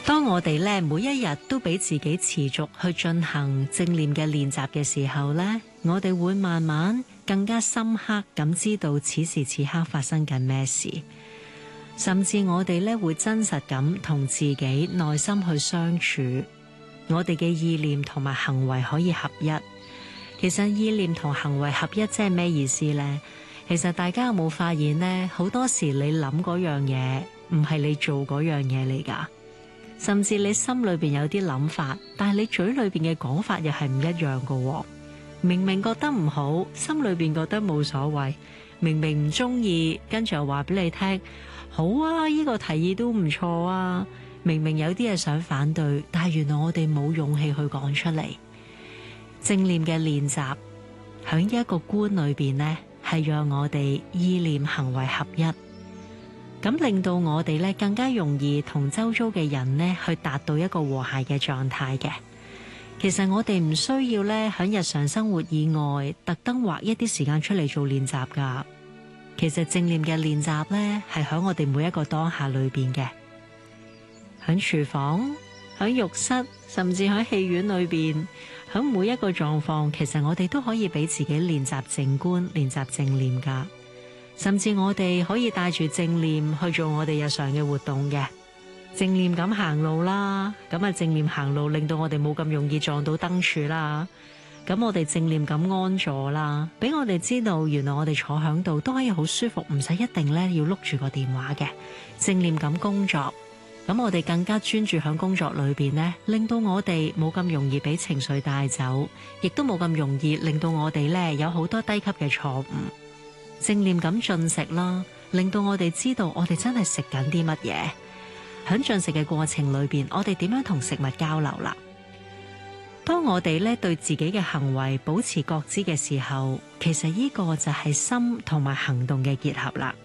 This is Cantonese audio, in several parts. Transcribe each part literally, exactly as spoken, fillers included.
當我哋咧每一日都俾自己持續去進行正念嘅練習嘅時候咧，我哋會慢慢更加深刻咁知道此時此刻發生緊咩事，甚至我哋咧會真實咁同自己內心去相處，我哋嘅意念同埋行為可以合一。其實意念同行為合一即係咩意思呢？其實大家有冇發現呢？好多時你諗嗰樣嘢唔係你做嗰樣嘢嚟㗎。甚至你心裏邊有啲諗法，但係你嘴裏邊嘅講法又係唔一樣㗎喎。明明覺得唔好，心裏邊覺得冇所謂；明明唔中意，跟住又話俾你聽，好啊，呢個提議都唔錯啊。明明有啲嘢想反對，但係原來我哋冇勇氣去講出嚟。正念嘅練習喺呢一個觀裏邊呢，係讓我哋意念行為合一。咁令到我哋咧更加容易同周遭嘅人咧去達到一個和諧嘅狀態嘅。其實我哋唔需要咧喺日常生活以外特登劃一啲時間出嚟做練習噶。其實正念嘅練習咧係喺我哋每一個當下裏邊嘅，喺廚房、喺浴室，甚至喺戲院裏邊，喺每一個狀況，其實我哋都可以俾自己練習靜觀、練習正念噶。甚至我哋可以帶住正念去做我哋日常嘅活動嘅，正念咁行路啦，咁啊正念行路令到我哋冇咁容易撞到燈柱啦，咁我哋正念咁安坐啦，俾我哋知道原來我哋坐響度都可以好舒服，唔使一定咧要碌住個電話嘅，正念咁工作，咁我哋更加專注響工作裏邊呢，令到我哋冇咁容易俾情緒帶走，亦都冇咁容易令到我哋咧有好多低級嘅錯誤。正念咁進食啦，令到我哋知道我哋真係食緊啲乜嘢。喺進食嘅過程裏邊，我哋點樣同食物交流啦？當我哋咧對自己嘅行為保持覺知嘅時候，其實呢個就係心同埋行動嘅結合啦。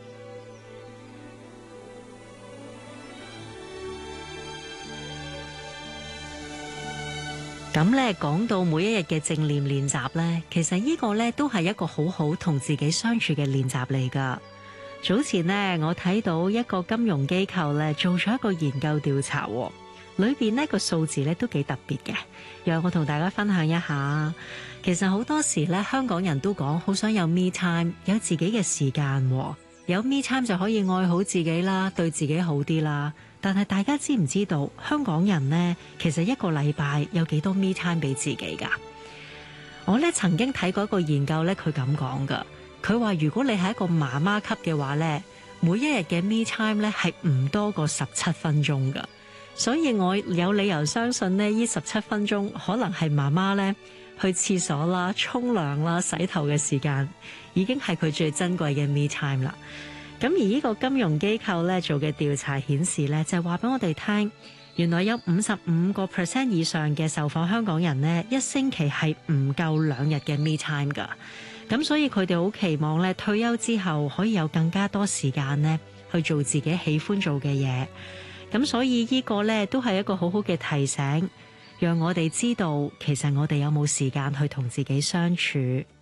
咁咧講到每一日嘅正念練習咧，其實呢個咧都係一個好好同自己相處嘅練習嚟㗎。早前呢，我睇到一個金融機構咧做咗一個研究調查，裏邊呢個數字咧都幾特別嘅，讓我同大家分享一下。其實好多時咧，香港人都講好想有 me time， 有自己嘅時間，有 me time 就可以愛好自己啦，對自己好啲啦。但係大家知唔知道香港人呢，其實一個禮拜有幾多 me time 俾自己㗎？我咧曾經睇過一個研究咧，佢咁講㗎。佢話如果你係一個媽媽級嘅話咧，每一日嘅 me time 咧係唔多過十七分鐘㗎。所以我有理由相信呢，呢十七分鐘可能係媽媽咧去廁所啦、沖涼啦、洗頭嘅時間，已經係佢最珍貴嘅 me time 啦。咁而呢個金融機構咧做嘅調查顯示咧，就係話俾我哋聽，原來有五十五個 percent 以上嘅受訪香港人呢，一星期係唔夠兩日嘅 me time 㗎。咁所以佢哋好期望咧，退休之後可以有更加多時間呢去做自己喜歡做嘅嘢。咁所以呢個咧都係一個好好嘅提醒，讓我哋知道其實我哋有冇時間去同自己相處。